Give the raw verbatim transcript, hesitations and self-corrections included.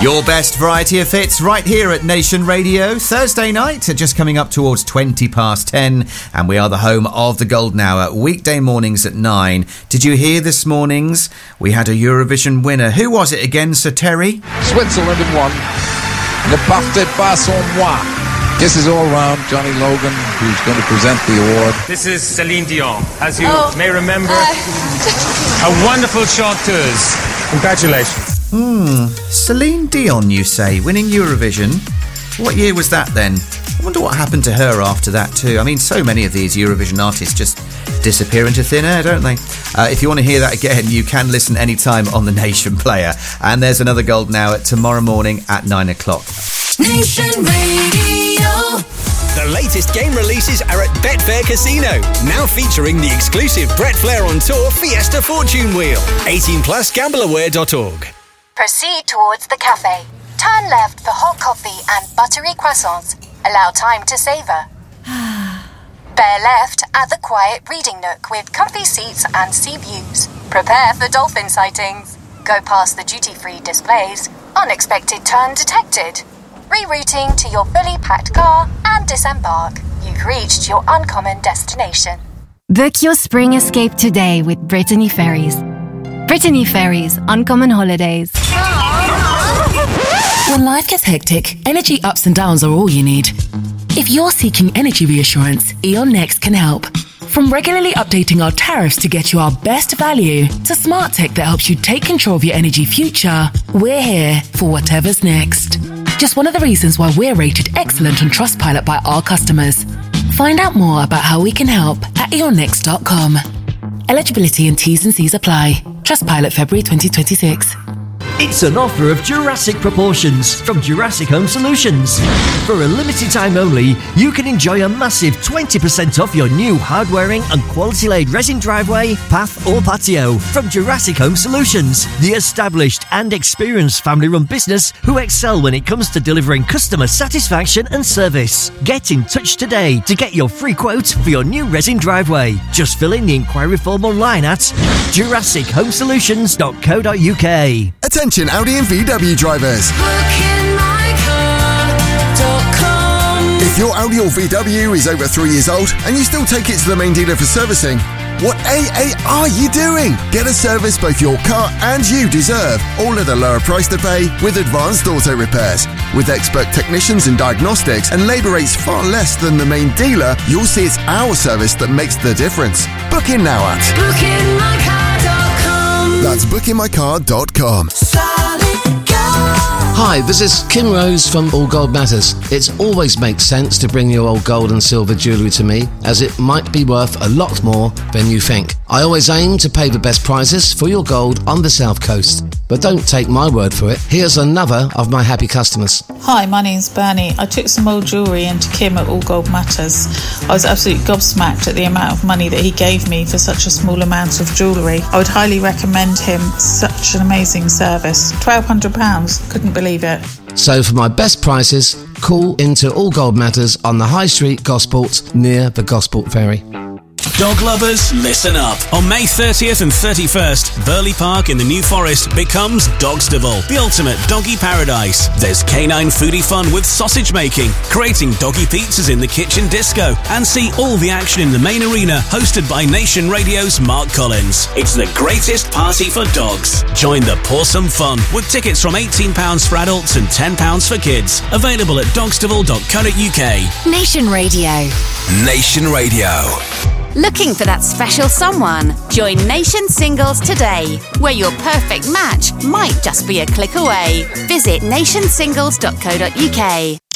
Your best variety of hits right here at Nation Radio. Thursday night, just coming up towards twenty past ten, and we are the home of the Golden Hour, weekday mornings at nine. Did you hear this morning's? We had a Eurovision winner. Who was it again, Sir Terry? Switzerland had won. Ne partez pas sans moi. This is all round Johnny Logan, who's going to present the award. This is Celine Dion. As you oh, may remember, uh... a wonderful chanteuse. Congratulations. Hmm, Celine Dion, you say, winning Eurovision. What year was that then? I wonder what happened to her after that too. I mean, so many of these Eurovision artists just disappear into thin air, don't they? Uh, if you want to hear that again, you can listen anytime on the Nation Player. And there's another Golden Hour tomorrow morning at nine o'clock. Nation Radio. The latest game releases are at Betfair Casino, now featuring the exclusive Brett Flair on Tour Fiesta Fortune Wheel. eighteen plus gamble aware dot org. Proceed towards the cafe. Turn left for hot coffee and buttery croissants. Allow time to savour. Bear left at the quiet reading nook with comfy seats and sea views. Prepare for dolphin sightings. Go past the duty-free displays. Unexpected turn detected. Rerouting to your fully packed car and disembark. You've reached your uncommon destination. Book your spring escape today with Brittany Ferries. Brittany Ferries, Uncommon Holidays. When life gets hectic, energy ups and downs are all you need. If you're seeking energy reassurance, E.ON Next can help. From regularly updating our tariffs to get you our best value, to smart tech that helps you take control of your energy future, we're here for whatever's next. Just one of the reasons why we're rated excellent on Trustpilot by our customers. Find out more about how we can help at eon next dot com. Eligibility and T's and C's apply. Trustpilot February twenty twenty-six. It's an offer of Jurassic proportions from Jurassic Home Solutions. For a limited time only, you can enjoy a massive twenty percent off your new hard-wearing and quality-laid resin driveway, path or patio from Jurassic Home Solutions, the established and experienced family-run business who excel when it comes to delivering customer satisfaction and service. Get in touch today to get your free quote for your new resin driveway. Just fill in the inquiry form online at jurassic home solutions dot co dot uk. Attention Audi and V W drivers. If your Audi or V W is over three years old and you still take it to the main dealer for servicing, what A A are you doing? Get a service both your car and you deserve, all at a lower price to pay with Advanced Auto Repairs. With expert technicians and diagnostics and labour rates far less than the main dealer, you'll see it's our service that makes the difference. Book in now at booking my car dot com. That's booking my car dot com. Hi, this is Kim Rose from All Gold Matters. It always makes sense to bring your old gold and silver jewellery to me, as it might be worth a lot more than you think. I always aim to pay the best prices for your gold on the South Coast. But don't take my word for it. Here's another of my happy customers. Hi, my name's Bernie. I took some old jewellery into Kim at All Gold Matters. I was absolutely gobsmacked at the amount of money that he gave me for such a small amount of jewellery. I would highly recommend him. Such an amazing service. twelve hundred pounds. Couldn't believe it. So for my best prices, call into All Gold Matters on the High Street, Gosport, near the Gosport Ferry. Dog lovers, listen up. On May thirtieth and thirty-first, Burley Park in the New Forest becomes Dogstaval, the ultimate doggy paradise. There's canine foodie fun with sausage making, creating doggy pizzas in the kitchen disco, and see all the action in the main arena, hosted by Nation Radio's Mark Collins. It's the greatest party for dogs. Join the pawsome fun with tickets from eighteen pounds for adults and ten pounds for kids. Available at dogstaval dot co dot uk. Nation Radio. Nation Radio. Looking for that special someone? Join Nation Singles today, where your perfect match might just be a click away. Visit nation singles dot co dot uk.